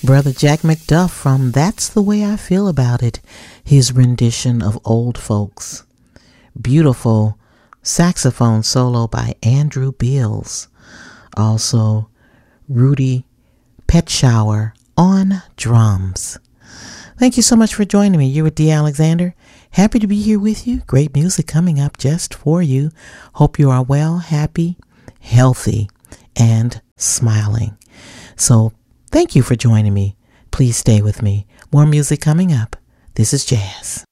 Brother Jack McDuff from That's the Way I Feel About It, his rendition of Old Folks. Beautiful saxophone solo by Andrew Beals. Also, Rudy Petschower on drums. Thank you so much for joining me. You're with D. Alexander. Happy to be here with you. Great music coming up just for you. Hope you are well, happy, healthy, and smiling. So, thank you for joining me. Please stay with me. More music coming up. This is Jazz.